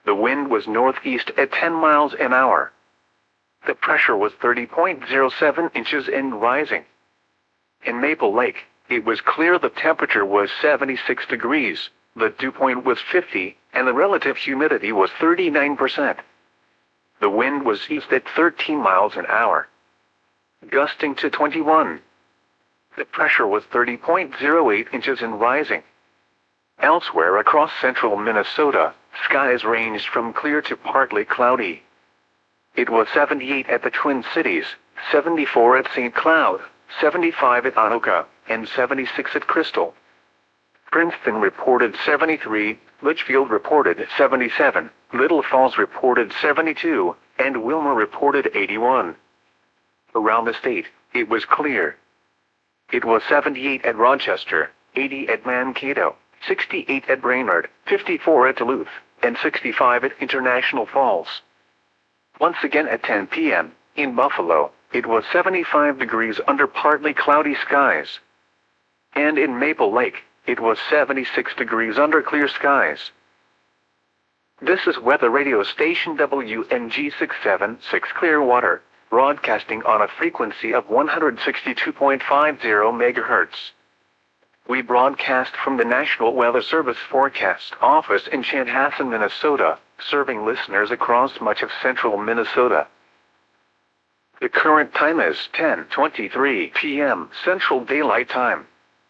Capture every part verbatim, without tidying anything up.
The wind was northeast at ten miles an hour. The pressure was thirty point zero seven inches and rising. In Maple Lake, it was clear. The temperature was seventy-six degrees, the dew point was fifty, and the relative humidity was thirty-nine percent. The wind was east at thirteen miles an hour, gusting to twenty-one. The pressure was thirty point zero eight inches and rising. Elsewhere across central Minnesota, skies ranged from clear to partly cloudy. It was seventy-eight at the Twin Cities, seventy-four at Saint Cloud, seventy-five at Anoka, and seventy-six at Crystal. Princeton reported seventy-three, Litchfield reported seventy-seven, Little Falls reported seventy-two, and Wilmer reported eighty-one. Around the state, it was clear. It was seventy-eight at Rochester, eighty at Mankato, sixty-eight at Brainerd, fifty-four at Duluth, and sixty-five at International Falls. Once again at ten p m, in Buffalo, it was seventy-five degrees under partly cloudy skies. And in Maple Lake, it was seventy-six degrees under clear skies. This is weather radio station W N G six seven six Clearwater, broadcasting on a frequency of one hundred sixty-two point five zero megahertz. We broadcast from the National Weather Service Forecast Office in Chanhassen, Minnesota, serving listeners across much of central Minnesota. The current time is ten twenty-three p m Central Daylight Time.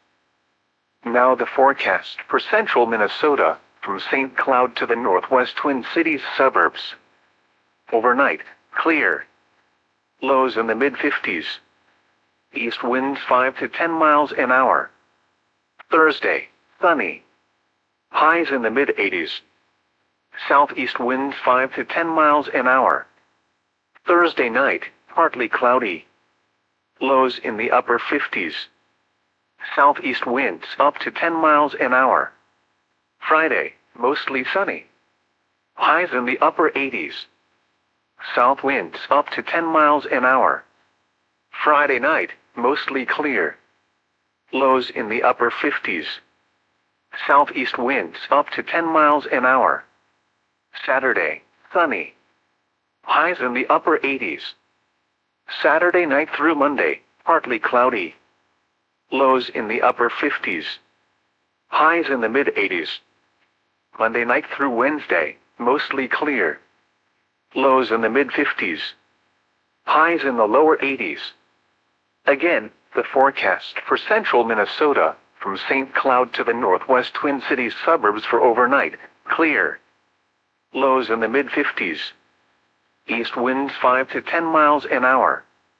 Now the forecast for central Minnesota, from Saint Cloud to the northwest Twin Cities suburbs. Overnight, clear. Lows in the mid fifties. East winds five to ten miles an hour. Thursday, sunny. Highs in the mid eighties. Southeast winds five to ten miles an hour. Thursday night, partly cloudy. Lows in the upper fifties. Southeast winds up to ten miles an hour. Friday, mostly sunny. Highs in the upper eighties. South winds up to ten miles an hour. Friday night, mostly clear. Lows in the upper fifties. Southeast winds up to ten miles an hour. Saturday, sunny. Highs in the upper eighties. Saturday night through Monday, partly cloudy. Lows in the upper fifties. Highs in the mid eighties. Monday night through Wednesday, mostly clear. Lows in the mid fifties. Highs in the lower eighties. Again, the forecast for central Minnesota, from Saint Cloud to the northwest Twin Cities suburbs for overnight, clear. Lows in the mid fifties. East winds five to ten miles an hour.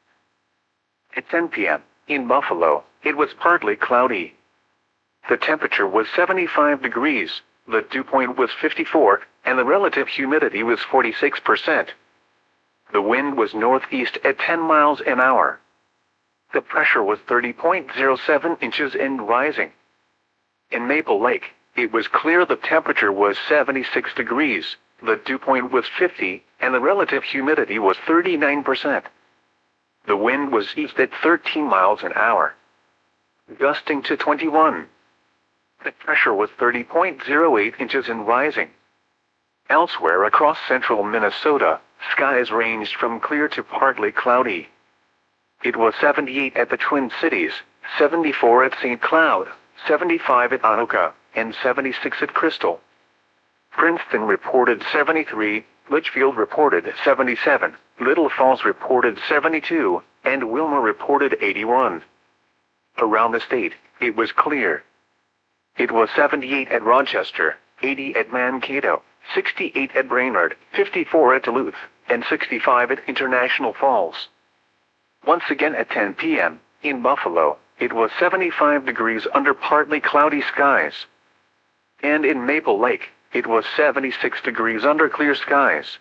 At ten p m, in Buffalo, it was partly cloudy. The temperature was seventy-five degrees, the dew point was fifty-four, and the relative humidity was forty-six percent. The wind was northeast at ten miles an hour. The pressure was thirty point zero seven inches and rising. In Maple Lake, it was clear. The temperature was seventy-six degrees, the dew point was fifty, and the relative humidity was thirty-nine percent. The wind was east at thirteen miles an hour, gusting to twenty-one. The pressure was thirty point zero eight inches and rising. Elsewhere across central Minnesota, skies ranged from clear to partly cloudy. It was seventy-eight at the Twin Cities, seventy-four at Saint Cloud, seventy-five at Anoka, and seventy-six at Crystal. Princeton reported seventy-three, Litchfield reported seventy-seven, Little Falls reported seventy-two, and Wilmer reported eighty-one. Around the state, it was clear. It was seventy-eight at Rochester, eighty at Mankato, sixty-eight at Brainerd, fifty-four at Duluth, and sixty-five at International Falls. Once again at ten p m, in Buffalo, it was seventy-five degrees under partly cloudy skies. And in Maple Lake, it was seventy-six degrees under clear skies.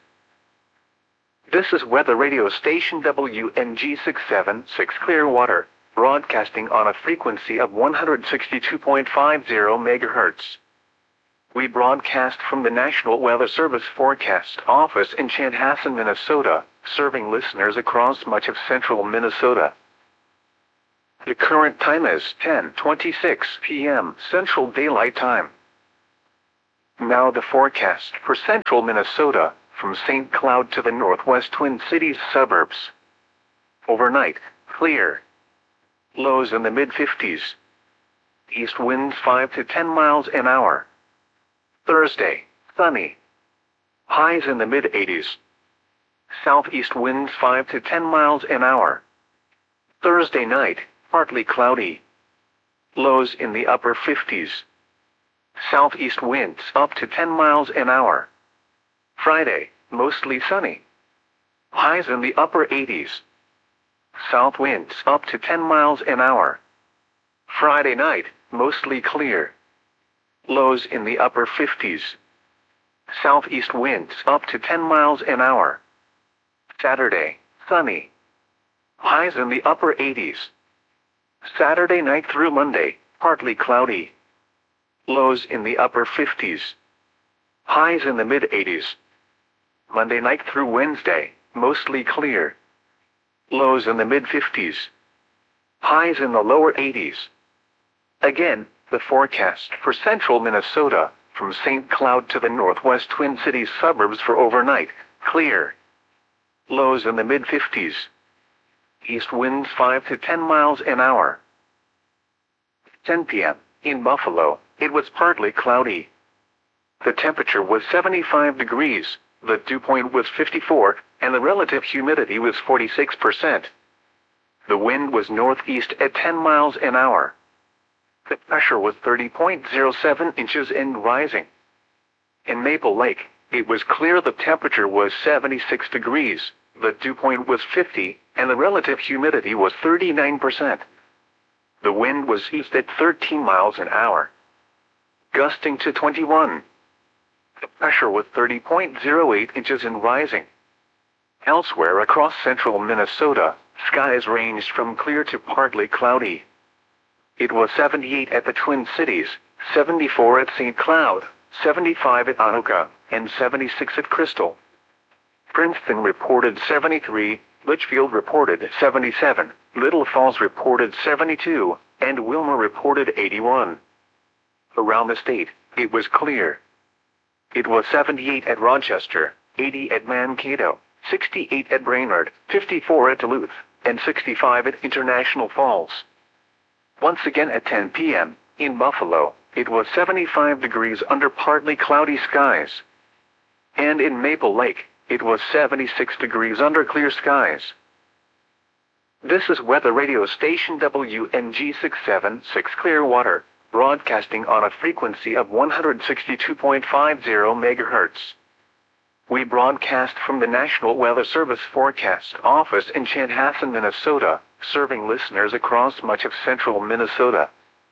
This is weather radio station W N G six seven six Clearwater, broadcasting on a frequency of one hundred sixty-two point five zero megahertz. We broadcast from the National Weather Service Forecast Office in Chanhassen, Minnesota, serving listeners across much of central Minnesota. The current time is ten twenty-six p m Central Daylight Time. Now the forecast for central Minnesota, from Saint Cloud to the northwest Twin Cities suburbs. Overnight, clear. Lows in the mid fifties. East winds five to ten miles an hour. Thursday, sunny. Highs in the mid eighties. Southeast winds five to ten miles an hour. Thursday night, partly cloudy. Lows in the upper fifties. Southeast winds up to ten miles an hour. Friday, mostly sunny. Highs in the upper eighties. South winds up to ten miles an hour. Friday night, mostly clear. Lows in the upper fifties. Southeast winds up to ten miles an hour. Saturday, sunny. Highs in the upper eighties. Saturday night through Monday, partly cloudy. Lows in the upper fifties. Highs in the mid eighties. Monday night through Wednesday, mostly clear. Lows in the mid fifties. Highs in the lower eighties. Again, the forecast for central Minnesota, from Saint Cloud to the northwest Twin Cities suburbs for overnight, clear. Lows in the mid fifties. East winds five to ten miles an hour. ten p m In Buffalo, it was partly cloudy. The temperature was seventy-five degrees, the dew point was fifty-four, and the relative humidity was forty-six percent. The wind was northeast at ten miles an hour. The pressure was thirty point zero seven inches and rising. In Maple Lake, it was clear the temperature was seventy-six degrees, the dew point was fifty, and the relative humidity was thirty-nine percent. The wind was east at thirteen miles an hour, gusting to twenty-one. The pressure was thirty point zero eight inches and rising. Elsewhere across central Minnesota, skies ranged from clear to partly cloudy. It was seventy-eight at the Twin Cities, seventy-four at Saint Cloud, seventy-five at Anoka, and seventy-six at Crystal. Princeton reported seventy-three, Litchfield reported seventy-seven, Little Falls reported seventy-two, and Wilmer reported eighty-one. Around the state, it was clear. It was seventy-eight at Rochester, eighty at Mankato, sixty-eight at Brainerd, fifty-four at Duluth, and sixty-five at International Falls. Once again at ten p m, in Buffalo, it was seventy-five degrees under partly cloudy skies. And in Maple Lake, it was seventy-six degrees under clear skies. This is weather radio station W N G six seven six Clearwater, broadcasting on a frequency of one hundred sixty-two point five zero megahertz. We broadcast from the National Weather Service Forecast Office in Chanhassen, Minnesota, serving listeners across much of central Minnesota.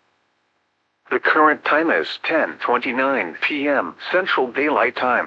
The current time is ten twenty-nine p m Central Daylight Time.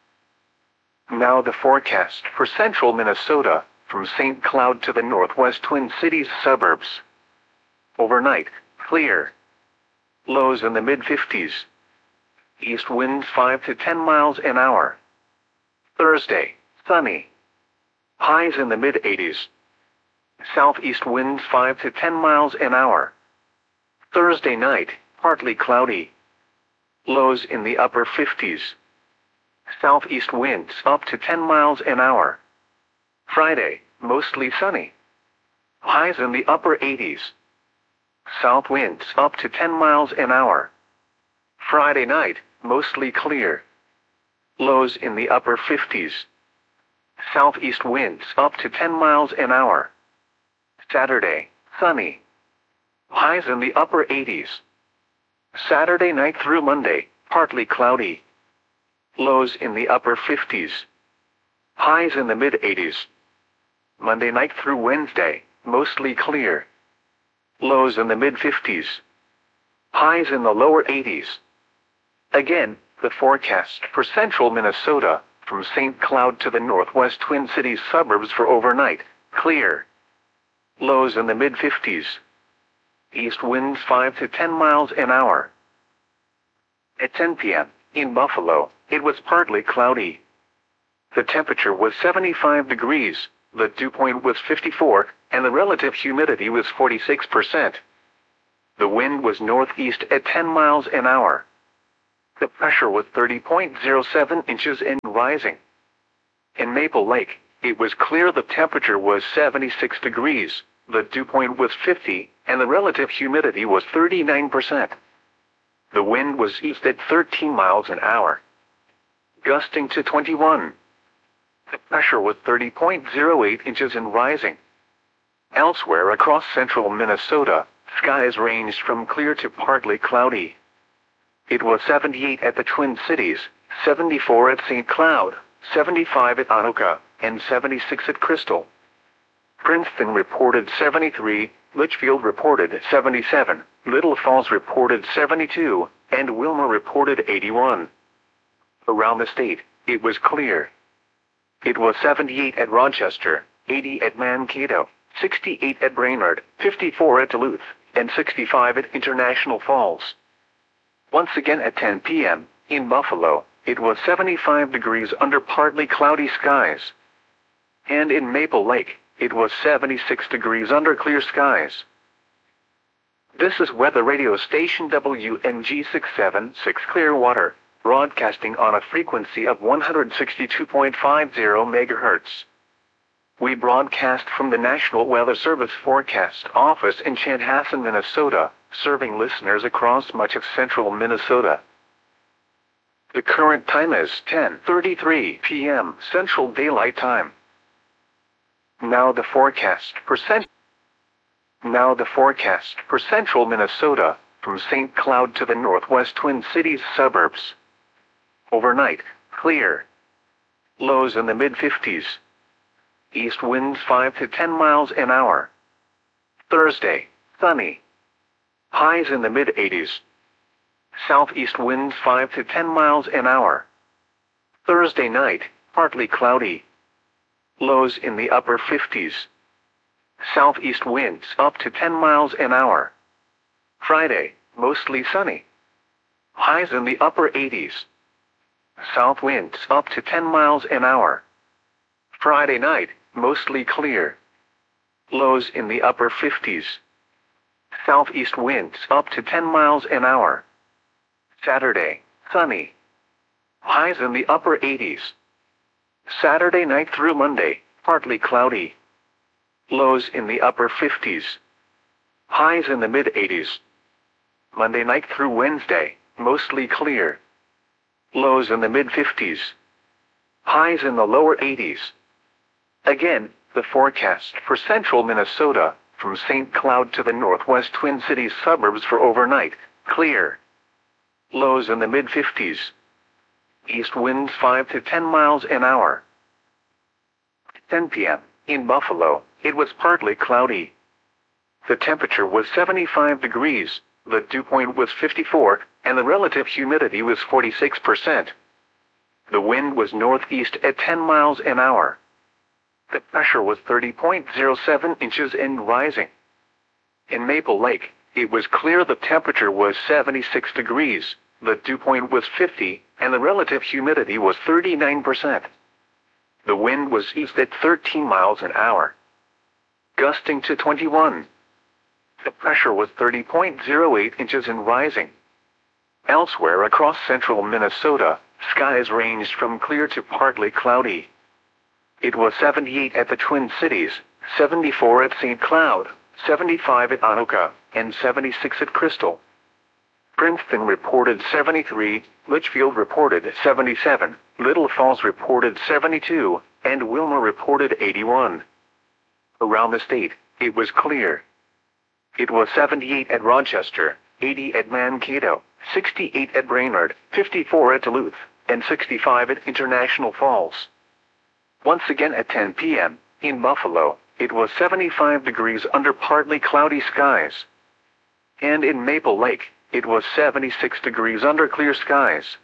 Now the forecast for central Minnesota, from Saint Cloud to the northwest Twin Cities suburbs. Overnight, clear. Lows in the mid fifties. East winds five to ten miles an hour. Thursday, sunny. Highs in the mid eighties. Southeast winds five to ten miles an hour. Thursday night, partly cloudy. Lows in the upper fifties. Southeast winds up to ten miles an hour. Friday, mostly sunny. Highs in the upper eighties. South winds up to ten miles an hour. Friday night, mostly clear. Lows in the upper fifties. Southeast winds up to ten miles an hour. Saturday, sunny. Highs in the upper eighties. Saturday night through Monday, partly cloudy. Lows in the upper fifties. Highs in the mid eighties. Monday night through Wednesday, mostly clear. Lows in the mid fifties. Highs in the lower eighties. Again, the forecast for central Minnesota, from Saint Cloud to the northwest Twin Cities suburbs for overnight, clear. Lows in the mid fifties. East winds five to ten miles an hour. At ten p m, in Buffalo, it was partly cloudy. The temperature was seventy-five degrees, the dew point was fifty-four, and the relative humidity was forty-six percent. The wind was northeast at ten miles an hour. The pressure was thirty point zero seven inches and rising. In Maple Lake, it was clear the temperature was seventy-six degrees, the dew point was fifty, and the relative humidity was thirty-nine percent. The wind was east at thirteen miles an hour, gusting to twenty-one. The pressure was thirty point zero eight inches and rising. Elsewhere across central Minnesota, skies ranged from clear to partly cloudy. It was seventy-eight at the Twin Cities, seventy-four at Saint Cloud, seventy-five at Anoka, and seventy-six at Crystal. Princeton reported seventy-three, Litchfield reported seventy-seven, Little Falls reported seventy-two, and Wilmer reported eighty-one. Around the state, it was clear. It was seventy-eight at Rochester, eighty at Mankato, sixty-eight at Brainerd, fifty-four at Duluth, and sixty-five at International Falls. Once again at ten p m, in Buffalo, it was seventy-five degrees under partly cloudy skies. And in Maple Lake, it was seventy-six degrees under clear skies. This is weather radio station W N G six seven six Clearwater, broadcasting on a frequency of one hundred sixty-two point five zero megahertz. We broadcast from the National Weather Service Forecast Office in Chanhassen, Minnesota, serving listeners across much of central Minnesota. The current time is ten thirty-three p m Central Daylight Time. Now the forecast for cent- Now the forecast for central Minnesota, from Saint Cloud to the northwest Twin Cities suburbs. Overnight, clear. Lows in the mid fifties. East winds five to ten miles an hour. Thursday, sunny. Highs in the mid eighties. Southeast winds five to ten miles an hour. Thursday night, partly cloudy. Lows in the upper fifties. Southeast winds up to ten miles an hour. Friday, mostly sunny. Highs in the upper eighties. South winds up to ten miles an hour. Friday night, mostly clear. Lows in the upper fifties. Southeast winds up to ten miles an hour. Saturday, sunny. Highs in the upper eighties. Saturday night through Monday, partly cloudy. Lows in the upper fifties. Highs in the mid eighties. Monday night through Wednesday, mostly clear. Lows in the mid fifties. Highs in the lower eighties. Again, the forecast for central Minnesota, from Saint Cloud to the northwest Twin Cities suburbs for overnight, clear. Lows in the mid fifties. East winds five to ten miles an hour. ten p m, in Buffalo, it was partly cloudy. The temperature was seventy-five degrees, the dew point was fifty-four, and the relative humidity was forty-six percent. The wind was northeast at ten miles an hour. The pressure was thirty point zero seven inches and rising. In Maple Lake, it was clear the temperature was seventy-six degrees, the dew point was fifty, and the relative humidity was thirty-nine percent. The wind was east at thirteen miles an hour, gusting to twenty-one. The pressure was thirty point zero eight inches and rising. Elsewhere across central Minnesota, skies ranged from clear to partly cloudy. It was seventy-eight at the Twin Cities, seventy-four at Saint Cloud, seventy-five at Anoka, and seventy-six at Crystal. Princeton reported seventy-three, Litchfield reported seventy-seven, Little Falls reported seventy-two, and Wilmer reported eighty-one. Around the state, it was clear. It was seventy-eight at Rochester, eighty at Mankato, sixty-eight at Brainerd, fifty-four at Duluth, and sixty-five at International Falls. Once again at ten p m, in Buffalo, it was seventy-five degrees under partly cloudy skies. And in Maple Lake, it was seventy-six degrees under clear skies.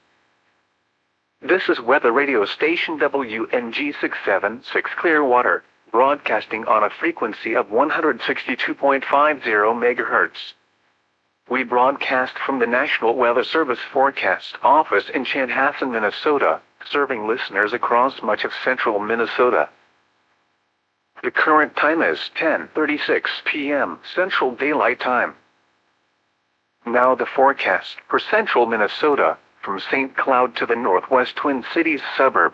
This is weather radio station W N G six seven six Clearwater, broadcasting on a frequency of one hundred sixty-two point five zero megahertz. We broadcast from the National Weather Service Forecast Office in Chanhassen, Minnesota, serving listeners across much of central Minnesota. The current time is ten thirty-six p m Central Daylight Time. Now the forecast for central Minnesota, from Saint Cloud to the northwest Twin Cities suburb.